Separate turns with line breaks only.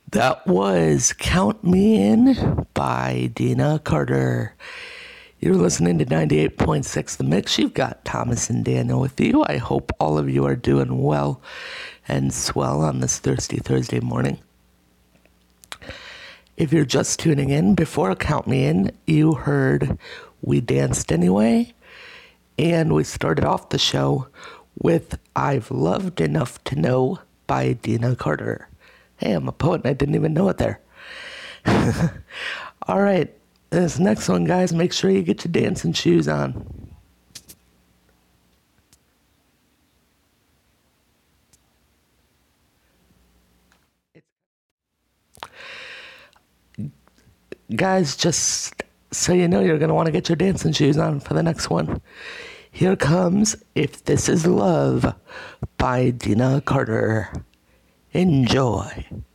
That was Count Me In by Dina Carter. You're listening to 98.6 The Mix. You've got Thomas and Daniel with you. I hope all of you are doing well and swell on this thirsty Thursday morning. If you're just tuning in, before Count Me In, you heard We Danced Anyway, and we started off the show with I've Loved Enough to Know by Dina Carter. Hey, I'm a poet and I didn't even know it there. All right, this next one, guys, make sure you get your dancing shoes on. Guys, just so you know, you're going to want to get your dancing shoes on for the next one. Here comes If This Is Love by Dina Carter. Enjoy.